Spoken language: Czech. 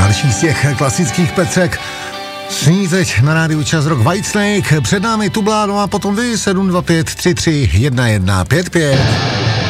Další z těch klasických pecek sní teď na rádiu Čas Rock. Whitesnake, před námi Tubla, no a potom vy 725 33 1155.